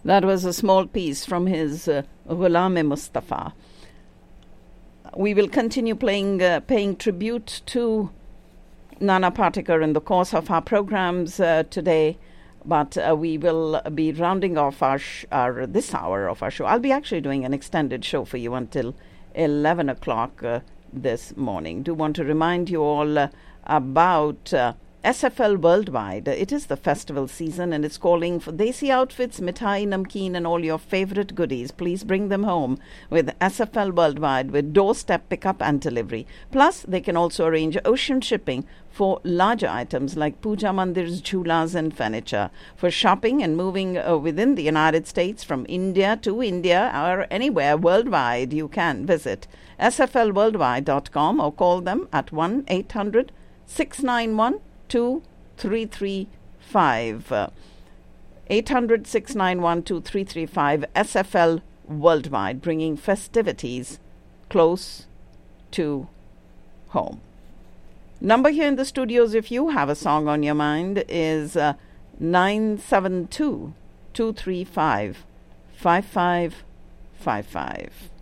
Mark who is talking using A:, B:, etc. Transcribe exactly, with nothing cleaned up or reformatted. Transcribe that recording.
A: That was a small piece from his uh, Ghulam-e-Mustafa. We will continue playing, uh, paying tribute to Nana Patekar in the course of our programs uh, today, but uh, we will be rounding off our, sh- our this hour of our show. I'll be actually doing an extended show for you until eleven o'clock uh, this morning. Do want to remind you all uh, about uh, S F L Worldwide. It is the festival season and it's calling for Desi outfits, mithai, namkeen and all your favorite goodies. Please bring them home with S F L Worldwide with doorstep pickup and delivery. Plus, they can also arrange ocean shipping for larger items like puja mandirs, chulas and furniture. For shopping and moving uh, within the United States from India to India or anywhere worldwide, you can visit S F L worldwide dot com or call them at one eight hundred six nine one two three three five. Uh, eight hundred six nine one two three three five. S F L Worldwide, bringing festivities close to home. Number here in the studios, if you have a song on your mind, is uh, nine seven two two three five five five five five.